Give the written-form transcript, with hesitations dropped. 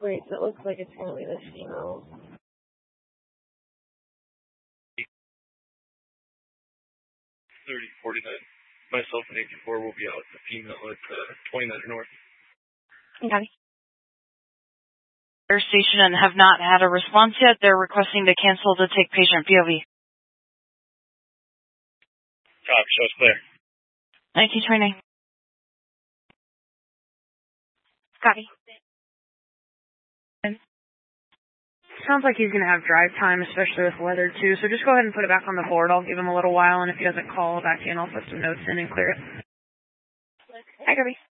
Wait, that looks like it's going to be this female. 3049. Myself and 84 will be out. The female at 29 North. Okay. Air station and have not had a response yet. They're requesting to cancel to take patient POV. Copy, show's clear. 1929. Copy. Sounds like he's going to have drive time, especially with weather, too. So just go ahead and put it back on the board. I'll give him a little while, and if he doesn't call back in, I'll put some notes in and clear it. Hi, Kirby.